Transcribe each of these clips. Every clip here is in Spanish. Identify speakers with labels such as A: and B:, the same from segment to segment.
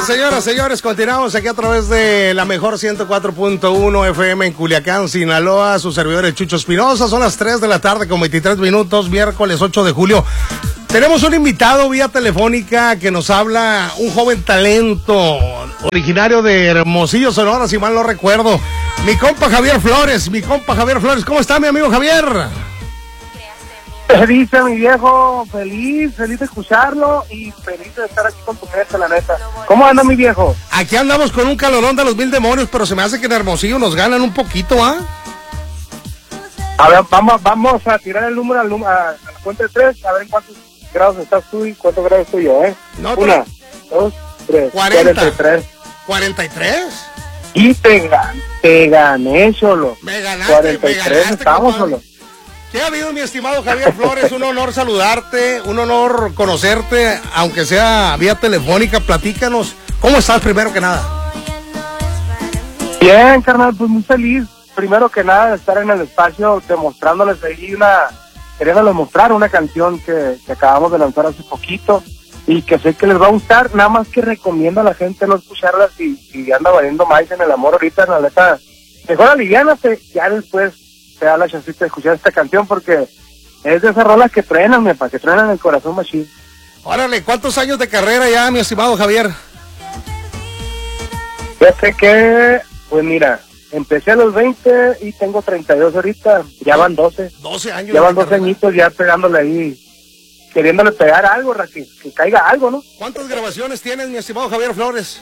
A: Señoras, señores, continuamos aquí a través de la mejor 104.1 FM en Culiacán, Sinaloa. Su servidor es Chucho Espinosa. Son las 3 de la tarde con 23 minutos, miércoles 8 de julio. Tenemos un invitado vía telefónica que nos habla, un joven talento, originario de Hermosillo, Sonora, si mal no recuerdo. Mi compa Javier Flores. ¿Cómo está, mi amigo Javier?
B: ¿Qué dice mi viejo? Feliz de escucharlo y feliz de estar aquí con tu gente, la neta. ¿Cómo anda mi viejo?
A: Aquí andamos con un calorón de los 1000 demonios, pero se me hace que en Hermosillo nos ganan un poquito, ¿ah?
B: A ver, vamos a tirar el número a la cuenta de 3, a ver en cuántos grados estás tú y cuántos grados estoy yo, ¿eh?
A: No,
B: 1, 2, 3,
A: 43. ¿43?
B: Y te gané, solo.
A: Me ganaste,
B: 43 estamos,
A: compadre.
B: solo.
A: ¿Qué ha habido, mi estimado Javier Flores? Un honor saludarte, un honor conocerte, aunque sea vía telefónica. Platícanos, ¿cómo estás primero que nada?
B: Bien, carnal, pues muy feliz. Primero que nada de estar en el espacio demostrándoles ahí queriéndoles mostrar una canción que acabamos de lanzar hace poquito y que sé que les va a gustar. Nada más que recomiendo a la gente no escucharla si anda valiendo más en el amor ahorita, la neta. Mejor aliviánate, ya después te da la chancita de escuchar esta canción porque es de esas rolas que truenan, que truenan el corazón machín.
A: Órale, ¿cuántos años de carrera ya, mi estimado Javier?
B: Fíjate que, pues mira, empecé a los 20 y tengo 32 ahorita, ya van 12.
A: 12 años.
B: Ya van 12 añitos ya pegándole ahí, queriéndole pegar algo, que caiga algo, ¿no?
A: ¿Cuántas grabaciones tienes, mi estimado Javier Flores?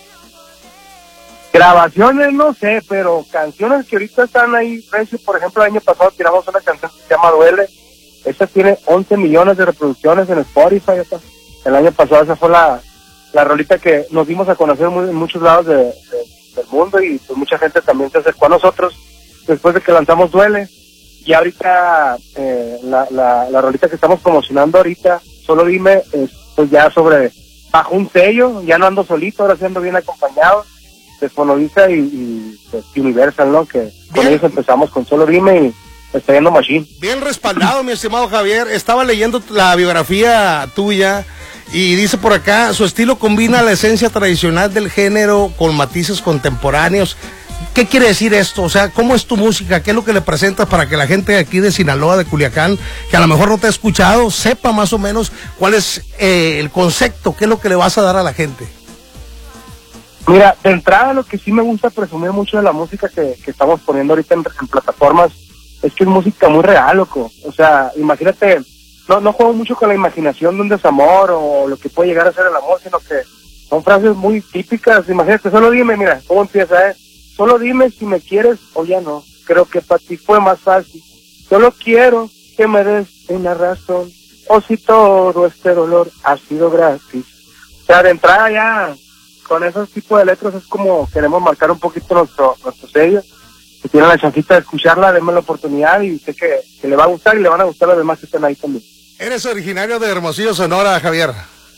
B: Grabaciones no sé, pero canciones que ahorita están ahí, por ejemplo, el año pasado tiramos una canción que se llama Duele. Esta tiene 11 millones de reproducciones en Spotify. El año pasado esa fue la rolita que nos dimos a conocer en muchos lados del mundo y pues mucha gente también se acercó a nosotros después de que lanzamos Duele. Y ahorita la rolita que estamos promocionando ahorita, Solo Dime, pues ya bajo un sello, ya no ando solito, ahora sí ando bien acompañado de Fonovisa y pues, Universal, ¿no? Que con ellos empezamos con Solo Dime y está yendo machine.
A: Bien respaldado, mi estimado Javier. Estaba leyendo la biografía tuya y dice por acá, su estilo combina la esencia tradicional del género con matices contemporáneos. ¿Qué quiere decir esto? O sea, ¿cómo es tu música? ¿Qué es lo que le presentas para que la gente de aquí de Sinaloa, de Culiacán, que a lo mejor no te ha escuchado, sepa más o menos cuál es el concepto? ¿Qué es lo que le vas a dar a la gente?
B: Mira, de entrada lo que sí me gusta presumir mucho de la música que estamos poniendo ahorita en plataformas es que es música muy real, loco. O sea, imagínate, no juego mucho con la imaginación de un desamor o lo que puede llegar a ser el amor, sino que son frases muy típicas. Imagínate, solo dime, mira, ¿cómo empieza, Solo dime si me quieres o ya no. Creo que para ti fue más fácil. Solo quiero que me des una razón. O si todo este dolor ha sido gratis. O sea, de entrada ya, con esos tipos de letras es como queremos marcar un poquito nuestro sello. Si tienen la chancita de escucharla, denme la oportunidad y sé que le va a gustar y le van a gustar a los demás que estén ahí también.
A: Eres originario de Hermosillo, Sonora, Javier.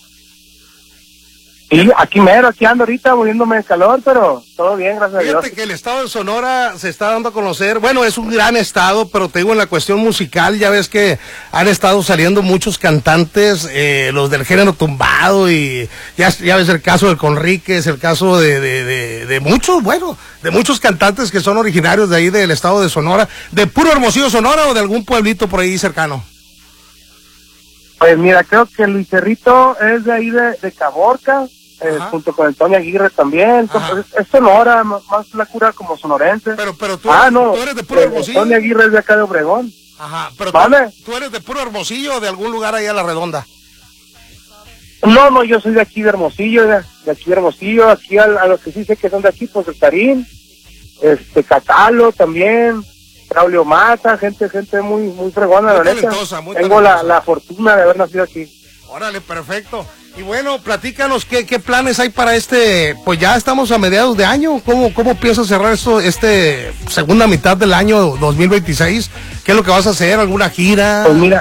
B: Y aquí ando ahorita muriéndome de calor, pero todo bien, gracias a Dios.
A: Fíjate que el estado de Sonora se está dando a conocer, bueno, es un gran estado, pero te digo, en la cuestión musical, ya ves que han estado saliendo muchos cantantes, los del género tumbado, y ya ves el caso del Conríquez, el caso de muchos, bueno, de muchos cantantes que son originarios de ahí del estado de Sonora, de puro Hermosillo, Sonora, o de algún pueblito por ahí cercano.
B: Pues mira, creo que Luis Cerrito es de ahí de Caborca, junto con el Tony Aguirre también. Es Sonora, más la cura como sonorense.
A: Pero tú,
B: tú
A: eres de puro Hermosillo.
B: Tony Aguirre es de acá de Obregón.
A: Ajá, pero
B: ¿vale?
A: ¿Tú eres de puro Hermosillo o de algún lugar ahí a la redonda?
B: No, yo soy de aquí de Hermosillo, de aquí de Hermosillo. Aquí a los que sí sé que son de aquí, pues el Tarín, Catalo también, Braulio Mata, gente muy fregona, la neta. Tengo la fortuna de haber nacido aquí.
A: Órale, perfecto. Y bueno, platícanos qué planes hay para pues ya estamos a mediados de año. ¿Cómo piensas cerrar segunda mitad del año 2026? ¿Qué es lo que vas a hacer? ¿Alguna gira?
B: Pues mira,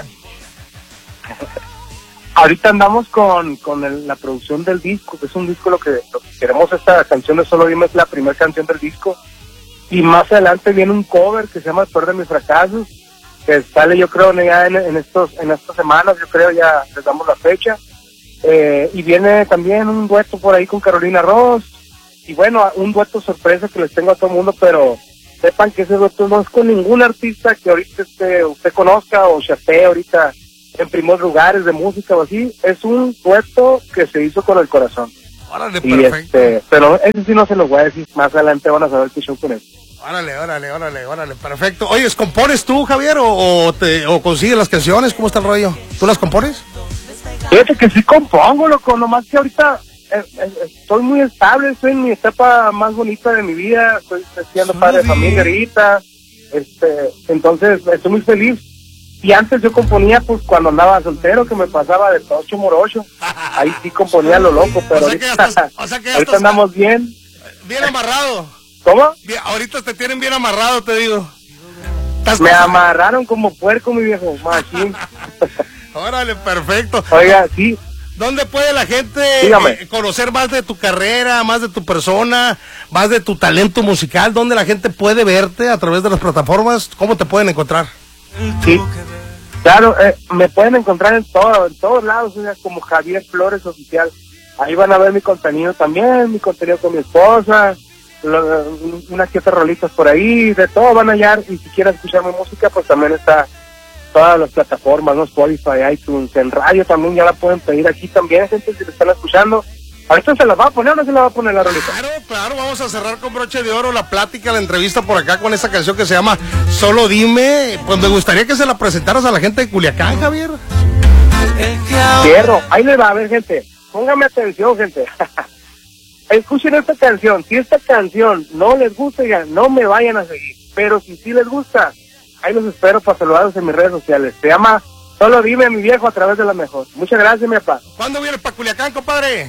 B: ahorita andamos con la producción del disco, que es un disco lo que queremos. Esta canción de Solo Dime es la primera canción del disco. Y más adelante viene un cover que se llama El Peor de Mis Fracasos, que sale yo creo ya en estas semanas, yo creo ya les damos la fecha. Y viene también un dueto por ahí con Carolina Ross. Y bueno, un dueto sorpresa que les tengo a todo el mundo, pero sepan que ese dueto no es con ningún artista que ahorita usted conozca o chapee ahorita en primeros lugares de música o así. Es un dueto que se hizo con el corazón.
A: Órale,
B: y
A: perfecto.
B: Pero ese sí no se los voy a decir, más adelante van a saber qué show con él.
A: Órale, perfecto. Oye, ¿compones tú, Javier, o consigues las canciones? ¿Cómo está el rollo? ¿Tú las compones?
B: Fíjate que sí compongo, loco, nomás que ahorita estoy muy estable, estoy en mi etapa más bonita de mi vida, estoy siendo padre de familia ahorita, entonces estoy muy feliz. Y antes yo componía pues cuando andaba soltero, que me pasaba de tocho morocho, ahí sí componía lo loco, pero ahorita andamos bien.
A: Bien amarrado.
B: ¿Cómo?
A: Bien, ahorita te tienen bien amarrado, te digo.
B: Me amarraron como puerco, mi viejo, machín.
A: Órale, perfecto.
B: Oiga, sí.
A: ¿Dónde puede la gente conocer más de tu carrera, más de tu persona, más de tu talento musical? ¿Dónde la gente puede verte a través de las plataformas? ¿Cómo te pueden encontrar?
B: Sí, claro, me pueden encontrar en todos lados, o sea, como Javier Flores Oficial. Ahí van a ver mi contenido también, mi contenido con mi esposa, unas que otras rolitas por ahí, de todo van a hallar. Y si quieren escuchar mi música, pues también está todas las plataformas, ¿no? Spotify, iTunes, en radio también ya la pueden pedir aquí también, gente, si le están escuchando. ¿Ahorita se la va a poner o no se la va a poner la rolita?
A: Claro, vamos a cerrar con broche de oro la plática, la entrevista por acá con esta canción que se llama Solo Dime. Pues me gustaría que se la presentaras a la gente de Culiacán, Javier.
B: Cierro, ahí le va a ver, gente. Póngame atención, gente. Escuchen esta canción. Si esta canción no les gusta, ya no me vayan a seguir. Pero si sí les gusta, ahí los espero para saludarlos en mis redes sociales. Se llama Solo Dime, mi viejo, a través de La Mejor. Muchas gracias, mi papá.
A: ¿Cuándo vienes para Culiacán, compadre?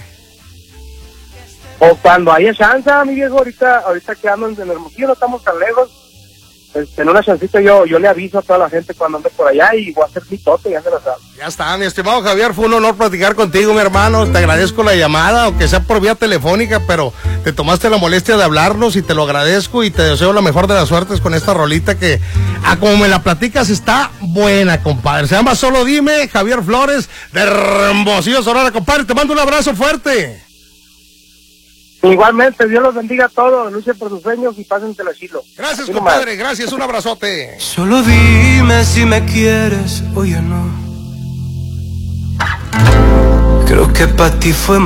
B: O cuando haya chance, mi viejo, ahorita que ando en Hermosillo, no estamos tan lejos. En una chancita yo le aviso a toda la gente cuando ande por allá y voy a hacer mi tote, ya se lo sabe.
A: Ya está, mi estimado Javier, fue un honor platicar contigo, mi hermano. Te agradezco la llamada, aunque sea por vía telefónica, pero te tomaste la molestia de hablarnos y te lo agradezco y te deseo la mejor de las suertes con esta rolita que, como me la platicas, está buena, compadre. Se llama Solo Dime, Javier Flores, de Hermosillo, Sonora, compadre. Te mando un abrazo fuerte.
B: Igualmente, Dios los bendiga a todos, luchen por sus sueños y pásensela chilo.
A: Gracias, compadre, gracias, un abrazote.
C: Solo dime si me quieres o ya no. Creo que para ti fue más